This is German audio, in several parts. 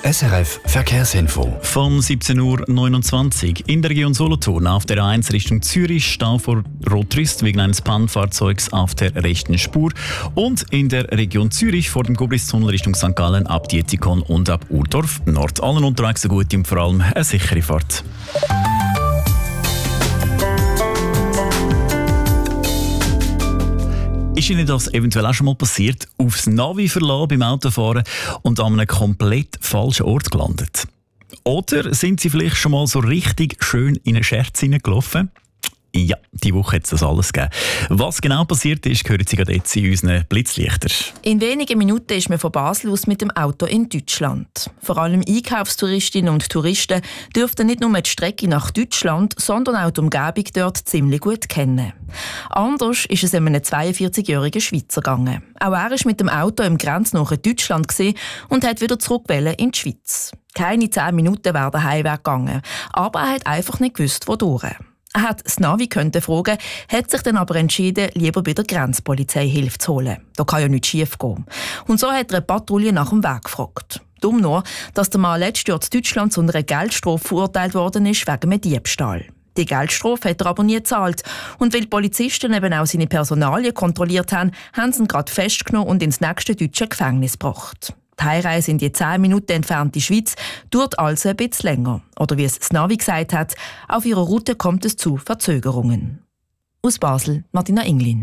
SRF Verkehrsinfo. Von 17.29 Uhr in der Region Solothurn auf der A1 Richtung Zürich Stau vor Rotrist wegen eines Pannenfahrzeugs auf der rechten Spur und in der Region Zürich vor dem Gobristunnel Richtung St. Gallen ab Dietikon und ab Urdorf Nord. Allen unterwegs eine gute und vor allem eine sichere Fahrt. Ist Ihnen das eventuell auch schon mal passiert? Aufs Navi verlassen beim Autofahren und an einem komplett falschen Ort gelandet? Oder sind Sie vielleicht schon mal so richtig schön in einen Scherz hineingelaufen? Ja, diese Woche hat es das alles gegeben. Was genau passiert ist, hören Sie gerade jetzt in unseren Blitzlichtern. In wenigen Minuten ist man von Basel aus mit dem Auto in Deutschland. Vor allem Einkaufstouristinnen und Touristen dürften nicht nur die Strecke nach Deutschland, sondern auch die Umgebung dort ziemlich gut kennen. Anders ist es einem 42-jährigen Schweizer gegangen. Auch er war mit dem Auto im grenznahen Deutschland und hat wieder zurück in die Schweiz. Keine 10 Minuten wäre der Heimweg gegangen, aber er hat einfach nicht gewusst, wodurch. Er hat das Navi fragen, hat sich dann aber entschieden, lieber bei der Grenzpolizei Hilfe zu holen. Da kann ja nichts schief gehen. Und so hat er eine Patrouille nach dem Weg gefragt. Dumm nur, dass der Mann letztes Jahr in Deutschland zu einer Geldstrafe verurteilt worden ist wegen einem Diebstahl. Die Geldstrafe hat er aber nie gezahlt. Und weil die Polizisten eben auch seine Personalien kontrolliert haben, haben sie ihn gerade festgenommen und ins nächste deutsche Gefängnis gebracht. Die Heimreise in die 10 Minuten entfernte Schweiz dauert also ein bisschen länger. Oder wie es das Navi gesagt hat, auf ihrer Route kommt es zu Verzögerungen. Aus Basel, Martina Inglin.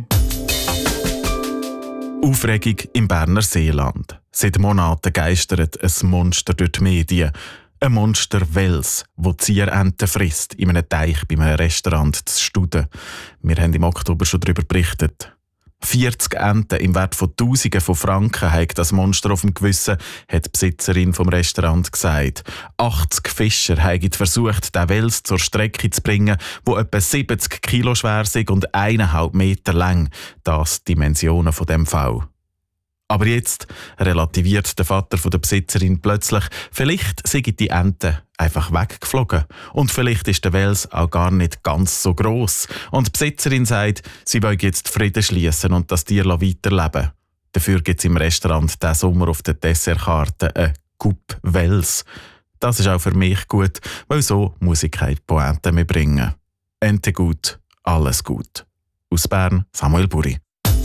Aufregung im Berner Seeland. Seit Monaten geistert ein Monster durch die Medien. Ein Monster Wels, das Zierenten frisst in einem Teich bei einem Restaurant zu Studen. Wir haben im Oktober schon darüber berichtet. 40 Enten im Wert von Tausenden von Franken hat das Monster auf dem Gewissen, hat die Besitzerin vom Restaurant gesagt. 80 Fischer haben versucht, den Wels zur Strecke zu bringen, wo etwa 70 Kilo schwer ist und 1,5 Meter lang. Das die Dimensionen von dem Fall. Aber jetzt relativiert der Vater der Besitzerin plötzlich, vielleicht sind die Enten einfach weggeflogen. Und vielleicht ist der Wels auch gar nicht ganz so gross. Und die Besitzerin sagt, sie wollen jetzt Frieden schließen und das Tier weiterleben. Dafür gibt es im Restaurant diesen Sommer auf der Dessertkarte eine Coupe Wels. Das ist auch für mich gut, weil so muss ich keine Pointe mehr bringen. Ente gut, alles gut. Aus Bern, Samuel Buri.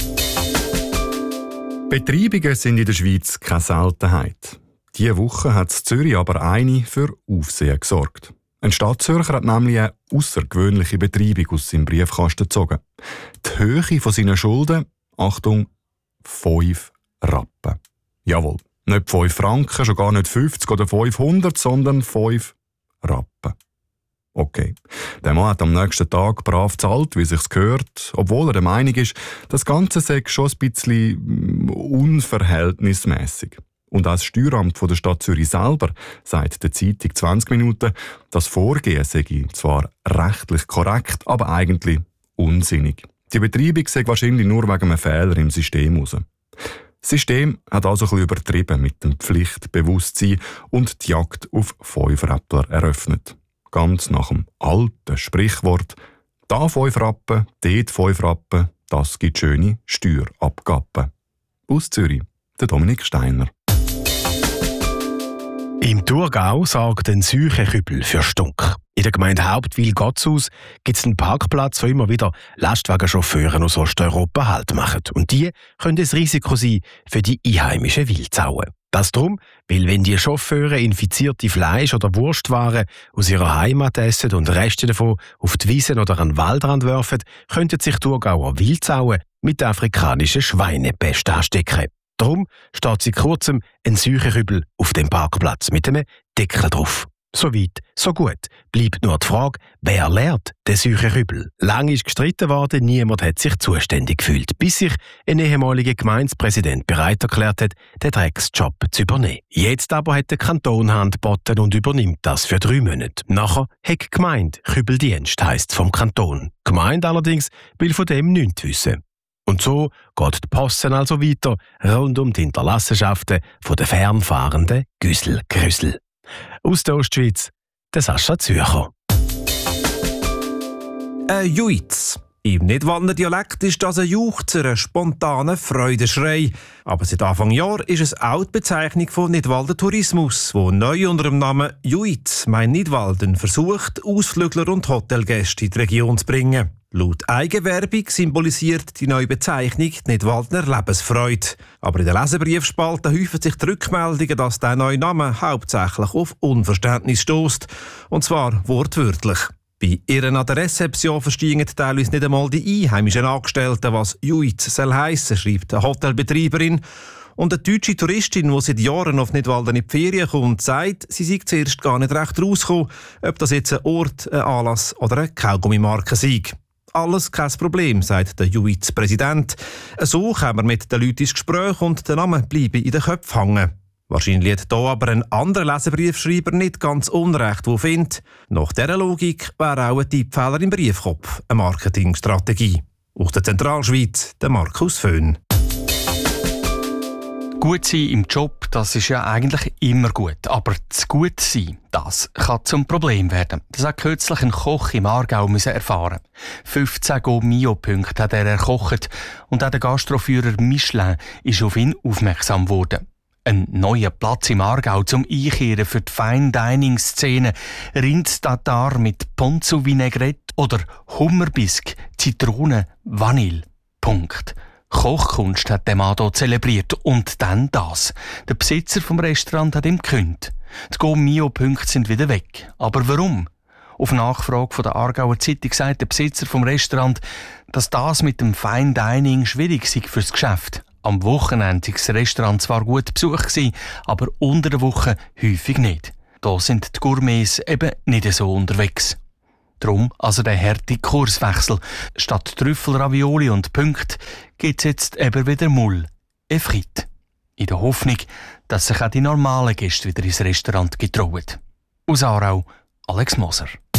Betreibungen sind in der Schweiz keine Seltenheit. Diese Woche hat Zürich aber eine für Aufsehen gesorgt. Ein Stadtzürcher hat nämlich eine außergewöhnliche Betreibung aus seinem Briefkasten gezogen. Die Höhe von seinen Schulden, Achtung, 5 Rappen. Jawohl, nicht 5 Franken, schon gar nicht 50 oder 500, sondern 5 Rappen. Okay. Der Mann hat am nächsten Tag brav gezahlt, wie sich's gehört, obwohl er der Meinung ist, das Ganze sei schon ein bisschen unverhältnismäßig. Und als Steueramt von der Stadt Zürich selber sagt der Zeitung 20 Minuten, das Vorgehen sei zwar rechtlich korrekt, aber eigentlich unsinnig. Die Betreibung sei wahrscheinlich nur wegen einem Fehler im System raus. Das System hat also ein bisschen übertrieben mit dem Pflichtbewusstsein und die Jagd auf 5 Rappler eröffnet. Ganz nach dem alten Sprichwort, da 5 Rappen, dort 5 Rappen, das gibt schöne Steuerabgaben. Aus Zürich, der Dominik Steiner. Im Thurgau sorgt ein Seuchenkübel für Stunk. In der Gemeinde Hauptwil-Gottshaus gibt es einen Parkplatz, wo immer wieder Lastwagenchauffeure aus Osteuropa Halt machen. Und die können ein Risiko sein für die einheimischen Wildsauer. Das darum, weil wenn die Chauffeure infizierte Fleisch- oder Wurstwaren aus ihrer Heimat essen und Reste davon auf die Wiesen oder an den Waldrand werfen, könnten sich Thurgauer Wildsauen mit der afrikanischen Schweinepest anstecken. Darum steht seit kurzem ein Seuchenkübel auf dem Parkplatz mit einem Deckel drauf. So weit, so gut. Bleibt nur die Frage, wer leert den Seuchenkübel? Lange ist gestritten worden, niemand hat sich zuständig gefühlt, bis sich ein ehemaliger Gemeindepräsident bereit erklärt hat, den Drecksjob zu übernehmen. Jetzt aber hat der Kanton Hand geboten und übernimmt das für 3 Monate. Nachher hat die Gemeinde Kübeldienst, heisst vom Kanton. Die Gemeinde allerdings will von dem nichts wissen. Und so geht die Posten also weiter rund um die Hinterlassenschaften der fernfahrenden Güssel-Grüssel. Aus der Ostschweiz, der Sascha Zürcher. Juiz. Im Nidwalder Dialekt ist das ein Juchzer, ein spontaner Freudenschrei. Aber seit Anfang Jahr ist es auch die Bezeichnung von Nidwalder Tourismus, wo neu unter dem Namen «Juit, mein Nidwalden» versucht, Ausflügler und Hotelgäste in die Region zu bringen. Laut Eigenwerbung symbolisiert die neue Bezeichnung die Nidwaldner Lebensfreude. Aber in der Leserbriefspalte häufen sich die Rückmeldungen, dass der neue Name hauptsächlich auf Unverständnis stößt. Und zwar wortwörtlich. Bei ihren an der Rezeption verstehen teilweise nicht einmal die einheimischen Angestellten, was «Juit» soll heissen, schreibt eine Hotelbetreiberin. Und eine deutsche Touristin, die seit Jahren auf Nidwalden in die Ferien kommt, sagt, sie sei zuerst gar nicht recht rausgekommen, ob das jetzt ein Ort, ein Anlass oder eine Kaugummimarke sei. Alles kein Problem, sagt der Juit-Präsident. So kommen wir mit den Leuten ins Gespräch und der Name bleibe in den Köpfen hängen. Wahrscheinlich hat hier aber ein anderer Leserbriefschreiber nicht ganz unrecht, der findet, nach dieser Logik wäre auch ein Tippfehler im Briefkopf eine Marketingstrategie. Aus der Zentralschweiz, der Markus Föhn. Gut sein im Job, das ist ja eigentlich immer gut. Aber zu gut sein, das kann zum Problem werden. Das hat kürzlich ein Koch im Aargau erfahren. 15 Go-Mio-Punkte hat er erkocht und auch der Gastroführer Michelin ist auf ihn aufmerksam geworden. Ein neuer Platz im Aargau zum Einkehren für die Fine-Dining-Szene, Rindstatar mit Ponzu Vinaigrette oder Hummerbisk, Zitrone, Vanille. Punkt. Kochkunst hat der Mann hier zelebriert. Und dann das. Der Besitzer vom Restaurant hat ihm gekündigt. Die Go-Mio-Punkte sind wieder weg. Aber warum? Auf Nachfrage von der Aargauer Zeitung sagt der Besitzer vom Restaurant, dass das mit dem Fine Dining schwierig sei fürs Geschäft. Am Wochenende war das Restaurant zwar gut besucht, aber unter der Woche häufig nicht. Da sind die Gourmets eben nicht so unterwegs. Darum also der harte Kurswechsel. Statt Trüffel, Ravioli und Punkte gibt es jetzt eben wieder Moule et Frites. In der Hoffnung, dass sich auch die normalen Gäste wieder ins Restaurant getrauen. Aus Aarau, Alex Moser.